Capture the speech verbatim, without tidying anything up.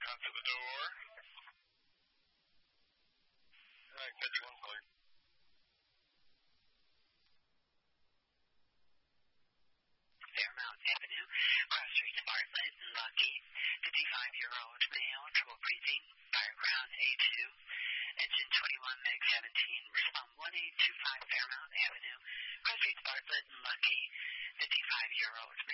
Out to the door. All right, catch one clear. Fairmount Avenue, cross streets Bartlett and Lucky, fifty-five-year-old male, triple breathing, fireground A two, engine twenty-one, meg seventeen, respond one eight two five Fairmount Avenue, cross streets Bartlett and Lucky, fifty-five-year-old